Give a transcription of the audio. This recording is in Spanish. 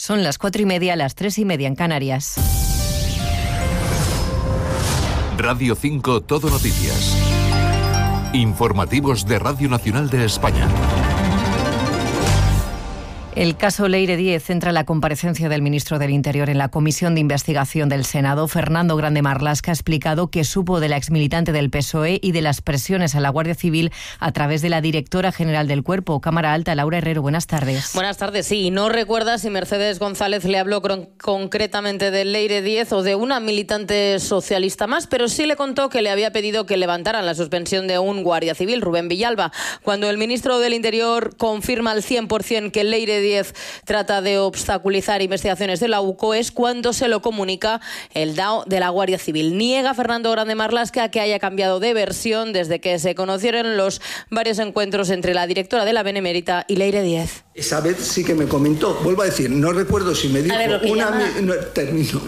Son las 4:30, las 3:30 en Canarias. Radio 5 Todo Noticias. Informativos de Radio Nacional de España. El caso Leire Díez centra la comparecencia del ministro del Interior en la Comisión de Investigación del Senado. Fernando Grande Marlaska ha explicado que supo de la exmilitante del PSOE y de las presiones a la Guardia Civil a través de la directora general del Cuerpo. Cámara Alta, Laura Herrero, buenas tardes. Buenas tardes, sí. No recuerda si Mercedes González le habló concretamente de Leire Díez o de una militante socialista más, pero sí le contó que le había pedido que levantaran la suspensión de un guardia civil, Rubén Villalba. Cuando el ministro del Interior confirma al 100% que Leire Díez trata de obstaculizar investigaciones de la UCO, es cuando se lo comunica el DAO de la Guardia Civil. Niega Fernando Grande Marlaska que haya cambiado de versión desde que se conocieron los varios encuentros entre la directora de la Benemérita y Leire Díez. Esa vez sí que me comentó, vuelvo a decir, no recuerdo si me dijo termino.